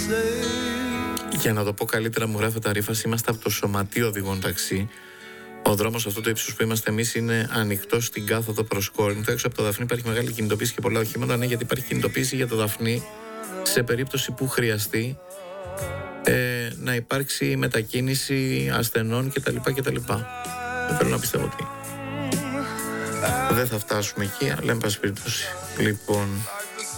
Για να το πω καλύτερα, μου γράφει τα ρήφας, είμαστε από το Σωματείο Οδηγών Ταξί. Ο δρόμος αυτό το ύψος που είμαστε εμείς είναι ανοιχτός στην κάθοδο προς Κόρινθο. Έξω από το Δαφνί υπάρχει μεγάλη κινητοποίηση και πολλά οχήματα. Ναι, γιατί υπάρχει κινητοποίηση για το Δαφνί σε περίπτωση που χρειαστεί να υπάρξει μετακίνηση ασθενών κτλ. Δεν θέλω να πιστεύω ότι δεν θα φτάσουμε εκεί, αλλά εν πάση περιπτώσει. Λοιπόν,